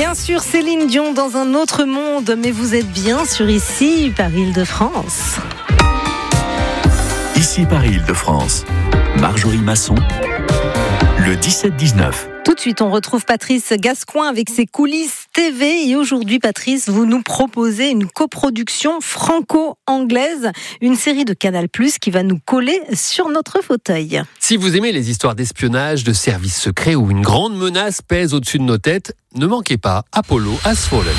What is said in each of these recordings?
Bien sûr, Céline Dion dans un autre monde, mais vous êtes bien sur Ici, Paris-Île-de-France. Ici Paris-Île-de-France. Marjorie Masson, le 17-19. Tout de suite, on retrouve Patrice Gascoin avec ses coulisses TV. Et aujourd'hui, Patrice, vous nous proposez une coproduction franco-anglaise, une série de Canal+ qui va nous coller sur notre fauteuil. Si vous aimez les histoires d'espionnage, de services secrets où une grande menace pèse au-dessus de nos têtes, ne manquez pas Apollo Has Fallen.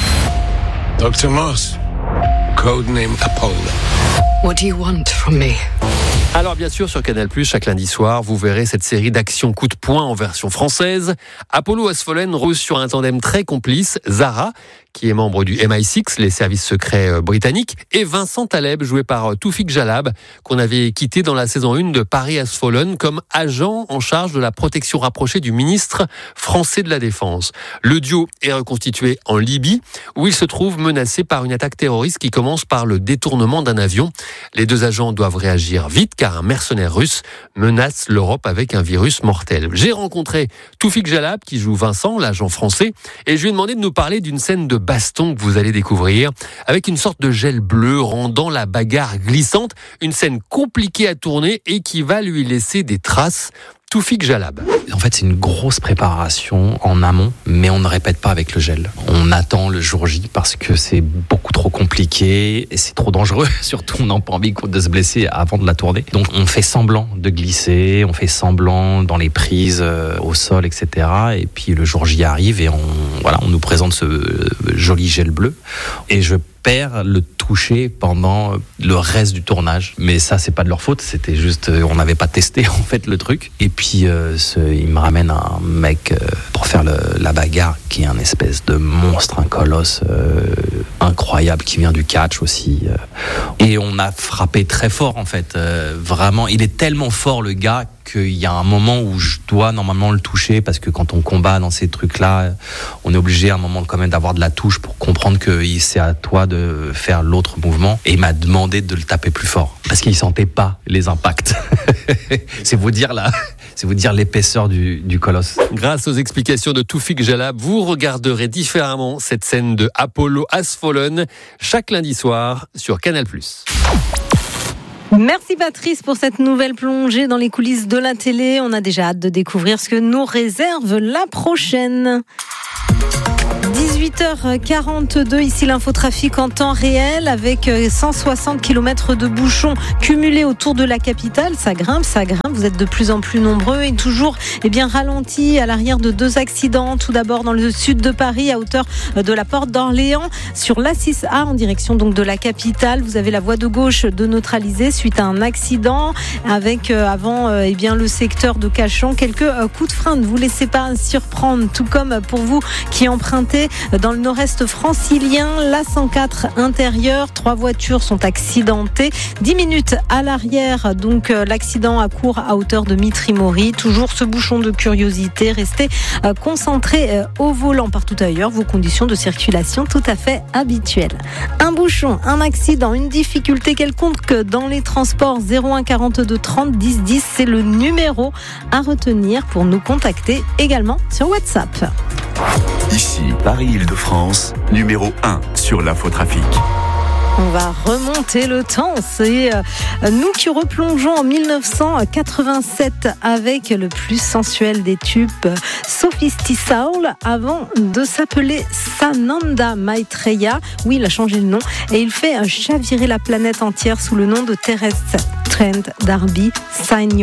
Dr. Moss, codename Apollo. What do you want from me? Alors bien sûr, sur Canal+, chaque lundi soir, vous verrez cette série d'action coup de poing en version française. Apollo Has Fallen repose sur un tandem très complice, Zara, qui est membre du MI6, les services secrets britanniques, et Vincent Taleb, joué par Taoufik Jalab, qu'on avait quitté dans la saison 1 de Paris Has Fallen comme agent en charge de la protection rapprochée du ministre français de la Défense. Le duo est reconstitué en Libye, où il se trouve menacé par une attaque terroriste qui commence par le détournement d'un avion. Les deux agents doivent réagir vite, car un mercenaire russe menace l'Europe avec un virus mortel. J'ai rencontré Taoufik Jalab, qui joue Vincent, l'agent français, et je lui ai demandé de nous parler d'une scène de baston que vous allez découvrir, avec une sorte de gel bleu rendant la bagarre glissante, une scène compliquée à tourner et qui va lui laisser des traces. Taoufik Jalab. En fait, c'est une grosse préparation en amont, mais on ne répète pas avec le gel. On attend le jour J parce que c'est beaucoup trop compliqué et c'est trop dangereux. Surtout, on n'a pas envie de se blesser avant de la tourner. Donc, on fait semblant de glisser, on fait semblant dans les prises au sol, etc. Et puis, le jour J arrive et on nous présente ce joli gel bleu. Et je perds le toucher pendant le reste du tournage, mais ça c'est pas de leur faute, c'était juste on n'avait pas testé en fait le truc. Et puis il me ramène un mec pour faire la bagarre qui est un espèce de monstre, un colosse incroyable qui vient du catch aussi. Et on a frappé très fort en fait, vraiment. Il est tellement fort le gars qu'il y a un moment où je dois normalement le toucher, parce que quand on combat dans ces trucs-là, on est obligé à un moment quand même d'avoir de la touche pour comprendre que c'est à toi de faire l'autre mouvement. Et il m'a demandé de le taper plus fort, parce qu'il sentait pas les impacts. C'est vous dire l'épaisseur du colosse. Grâce aux explications de Taoufik Jalab, vous regarderez différemment cette scène de Apollo Has Fallen chaque lundi soir sur Canal+. Merci Patrice pour cette nouvelle plongée dans les coulisses de la télé. On a déjà hâte de découvrir ce que nous réserve la prochaine. 18h42, ici l'infotrafic en temps réel avec 160 km de bouchons cumulés autour de la capitale. Ça grimpe, vous êtes de plus en plus nombreux et toujours ralenti à l'arrière de deux accidents. Tout d'abord dans le sud de Paris, à hauteur de la porte d'Orléans, sur l'A6A en direction donc de la capitale. Vous avez la voie de gauche de neutraliser suite à un accident avec avant le secteur de Cachan. Quelques coups de frein, ne vous laissez pas surprendre, tout comme pour vous qui empruntez dans le nord-est francilien, la 104 intérieure, 3 voitures sont accidentées, 10 minutes à l'arrière, donc l'accident à court à hauteur de Mitry-Mory. Toujours ce bouchon de curiosité, restez concentrés au volant. Partout ailleurs, vos conditions de circulation tout à fait habituelles. Un bouchon, un accident, une difficulté quelconque dans les transports, 01 42 30 10 10, c'est le numéro à retenir pour nous contacter également sur WhatsApp. Ici, Paris-Île-de-France, numéro 1 sur l'infotrafic. On va remonter le temps. C'est nous qui replongeons en 1987 avec le plus sensuel des tubes, Sophisti Soul, avant de s'appeler Sananda Maitreya. Oui, il a changé de nom et il fait chavirer la planète entière sous le nom de Terrestre Trent D'Arby Senior.